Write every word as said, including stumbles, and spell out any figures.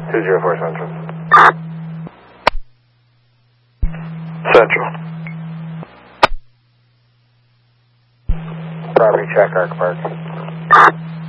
two zero four Central. Central. Property check, Arc Park.